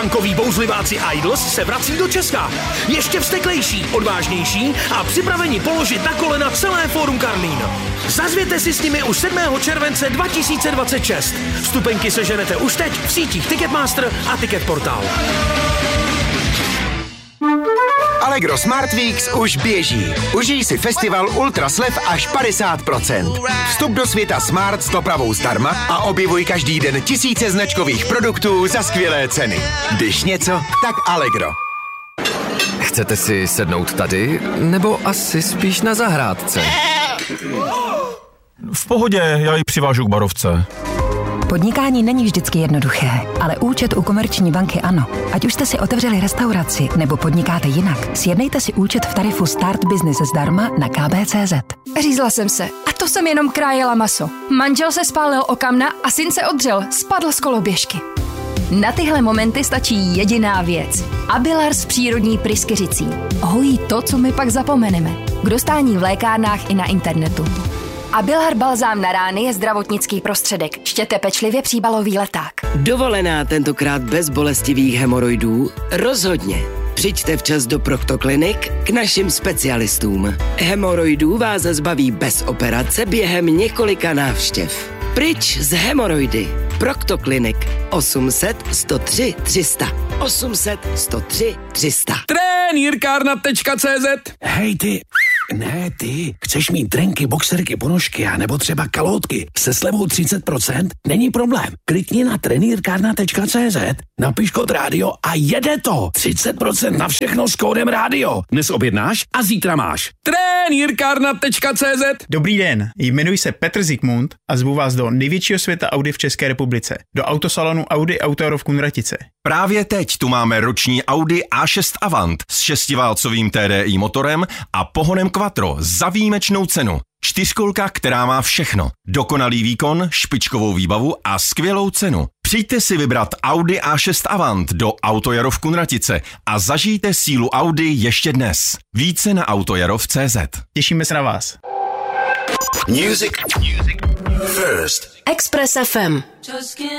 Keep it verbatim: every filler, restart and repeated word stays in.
Bankoví bouzliváci Idols se vrací do Česka. Ještě vzteklejší, odvážnější a připraveni položit na kolena celé Fórum Karlín. Zazvěte si s nimi už sedmého července dva tisíce dvacet šest. Vstupenky seženete už teď v sítích Ticketmaster a Ticketportal. Allegro Smart Weeks už běží. Užij si festival Ultra slev až padesát procent. Vstup do světa Smart s dopravou zdarma a objevuj každý den tisíce značkových produktů za skvělé ceny. Když něco, tak Allegro. Chcete si sednout tady, nebo asi spíš na zahrádce? V pohodě, já ji přivážu k barovce. Podnikání není vždycky jednoduché, ale účet u Komerční banky ano. Ať už jste si otevřeli restauraci nebo podnikáte jinak, sjednejte si účet v tarifu Start Business zdarma na k b tečka cé zet. Řízla jsem se a to jsem jenom krájela maso. Manžel se spálil o kamna a syn se odřel, spadl z koloběžky. Na tyhle momenty stačí jediná věc. Abilars přírodní pryskyřicí. Hojí to, co my pak zapomeneme. K dostání v lékárnách i na internetu. Abilar balzám na rány je zdravotnický prostředek. Čtěte pečlivě příbalový leták. Dovolená tentokrát bez bolestivých hemoroidů? Rozhodně. Přijďte včas do Proktoklinik k našim specialistům. Hemoroidů vás zbaví bez operace během několika návštěv. Pryč z hemoroidy. Proktoklinik osm set sto tři tři sta. osm set sto tři tři sta. Trenýrkárna tečka cé zet. Hej ty, ne ty, chceš mít trenky, boxerky, ponožky a nebo třeba kalhotky se slevou třicet procent? Není problém. Klikni na trenýrkárna tečka cé zet, napiš kód rádio a jede to. třicet procent na všechno s kódem rádio. Dnes objednáš a zítra máš. Trenýrkárna tečka cé zet. Dobrý den, jmenuji se Petr Zikmund a zvu vás do největšího světa Audi v České republice, do autosalonu Audi Auto Jaro v Kunratice. Právě teď tu máme roční Audi á šest Avant s šestiválcovým T D I motorem a pohonem Quattro za výjimečnou cenu. Čtyřkolka, která má všechno. Dokonalý výkon, špičkovou výbavu a skvělou cenu. Přijďte si vybrat Audi á šest Avant do Auto Jaro v Kunratice a zažijte sílu Audi ještě dnes. Více na autojarov tečka cé zet. Těšíme se na vás. Music. Music. First. Express ef em.